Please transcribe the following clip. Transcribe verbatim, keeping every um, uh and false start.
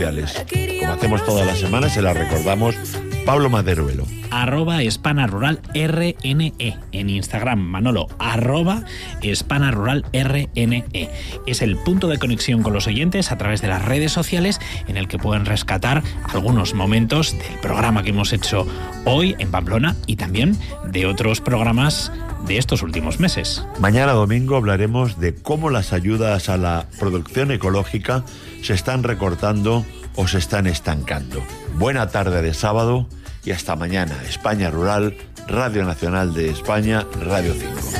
Como hacemos todas las semanas, se las recordamos. Pablo Maderuelo. Arroba Hispana Rural R N E. En Instagram, Manolo, arroba Hispana Rural R N E. Es el punto de conexión con los oyentes a través de las redes sociales en el que pueden rescatar algunos momentos del programa que hemos hecho hoy en Pamplona y también de otros programas de estos últimos meses. Mañana domingo hablaremos de cómo las ayudas a la producción ecológica se están recortando o se están estancando. Buena tarde de sábado y hasta mañana. España Rural, Radio Nacional de España, Radio cinco.